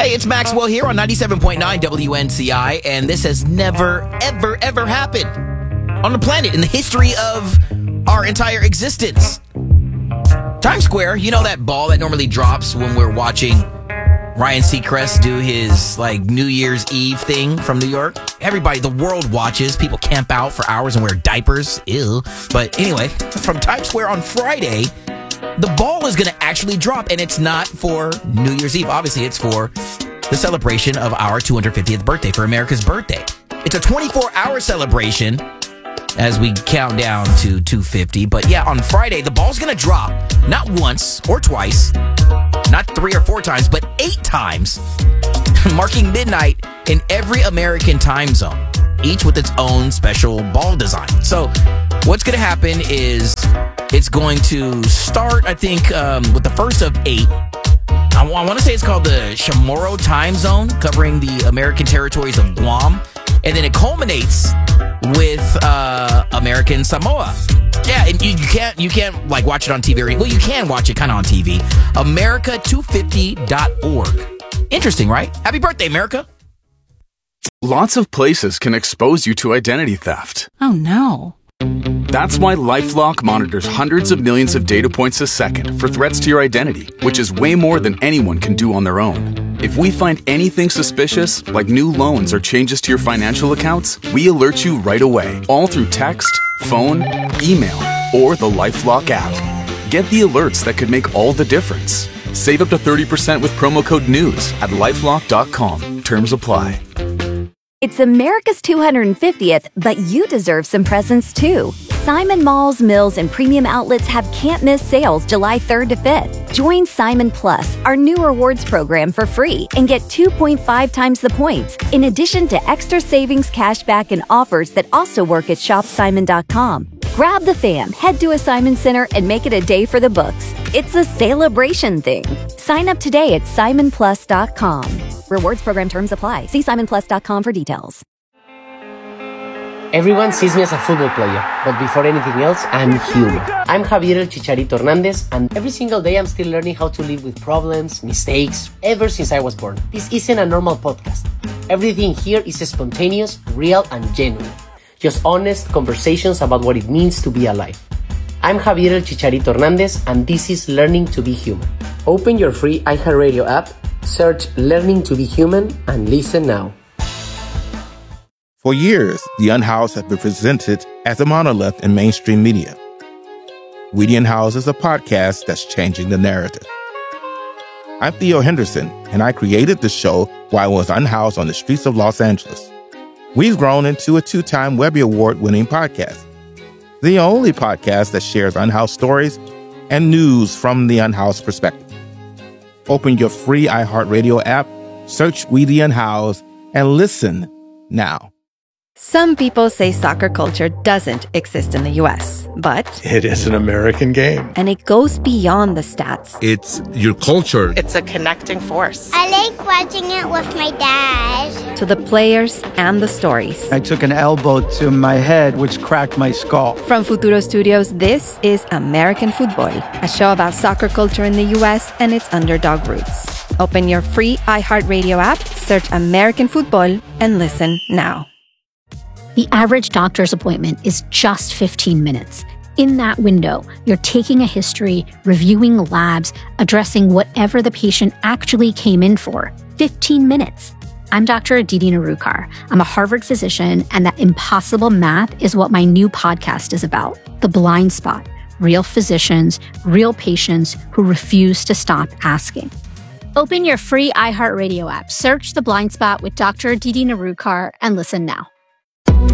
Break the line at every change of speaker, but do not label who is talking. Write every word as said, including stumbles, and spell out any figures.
Hey, it's Maxwell here on ninety-seven point nine W N C I, and this has never, ever, ever happened on the planet in the history of our entire existence. Times Square, you know that ball that normally drops when we're watching Ryan Seacrest do his, like, New Year's Eve thing from New York? Everybody, the world watches. People camp out for hours and wear diapers. Ew. But anyway, from Times Square on Friday, the ball is going to actually drop, and it's not for New Year's Eve. Obviously, it's for the celebration of our two hundred fiftieth birthday, for America's birthday. It's a twenty-four hour celebration as we count down to two fifty. But yeah, on Friday, the ball's going to drop not once or twice, not three or four times, but eight times, marking midnight in every American time zone, each with its own special ball design. So what's going to happen is it's going to start, I think, um, with the first of eight. I, w- I want to say it's called the Chamorro time zone, covering the American territories of Guam. And then it culminates with uh, American Samoa. Yeah, and you, you can't you can't like watch it on T V. Or, well, you can watch it kind of on T V. America two fifty dot org. Interesting, right? Happy birthday, America.
Lots of places can expose you to identity theft.
Oh, no.
That's why LifeLock monitors hundreds of millions of data points a second for threats to your identity, which is way more than anyone can do on their own. If we find anything suspicious, like new loans or changes to your financial accounts, we alert you right away, all through text, phone, email, or the LifeLock app. Get the alerts that could make all the difference. Save up to thirty percent with promo code NEWS at lifelock dot com. Terms apply.
It's America's two hundred fiftieth, but you deserve some presents too. Simon Malls, Mills, and Premium Outlets have can't-miss sales July third to fifth. Join Simon Plus, our new rewards program, for free and get two point five times the points, in addition to extra savings, cashback, and offers that also work at shop simon dot com. Grab the fam, head to a Simon Center, and make it a day for the books. It's a celebration thing. Sign up today at simon plus dot com. Rewards program terms apply. See simon plus dot com for details.
Everyone sees me as a football player, but before anything else, I'm human. I'm Javier El Chicharito Hernandez, and every single day I'm still learning how to live with problems, mistakes, ever since I was born. This isn't a normal podcast. Everything here is spontaneous, real, and genuine. Just honest conversations about what it means to be alive. I'm Javier El Chicharito Hernandez, and this is Learning to be Human. Open your free iHeartRadio app, search Learning to be Human, and listen now.
For years, The Unhoused have been presented as a monolith in mainstream media. We The Unhoused is a podcast that's changing the narrative. I'm Theo Henderson, and I created the show while I was unhoused on the streets of Los Angeles. We've grown into a two-time Webby Award-winning podcast, the only podcast that shares unhoused stories and news from the unhoused perspective. Open your free iHeartRadio app, search We The Unhoused, and listen now.
Some people say soccer culture doesn't exist in the U S, but
it is an American game.
And it goes beyond the stats.
It's your culture.
It's a connecting force.
I like watching it with my dad.
To the players and the stories.
I took an elbow to my head, which cracked my skull.
From Futuro Studios, this is American Football, a show about soccer culture in the U S and its underdog roots. Open your free iHeartRadio app, search American Football, and listen now.
The average doctor's appointment is just fifteen minutes. In that window, you're taking a history, reviewing labs, addressing whatever the patient actually came in for. fifteen minutes. I'm Doctor Aditi Narukar. I'm a Harvard physician, and that impossible math is what my new podcast is about. The Blind Spot. Real physicians, real patients who refuse to stop asking. Open your free iHeartRadio app, search The Blind Spot with Doctor Aditi Narukar, and listen now.